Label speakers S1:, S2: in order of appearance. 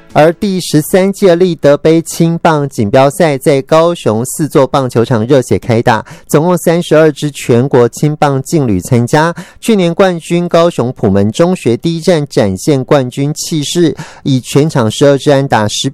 S1: 而第13届立德杯青棒锦标赛在高雄4座棒球场热血开打，总共32支全国青棒劲旅参加。去年冠军高雄普门中学第一站展现冠军气势，以全场12支安打10